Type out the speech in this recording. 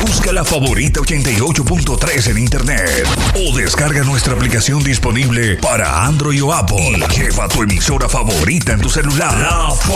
Busca la favorita 88.3 en internet o descarga nuestra aplicación disponible para Android o Apple. Y lleva tu emisora favorita en tu celular.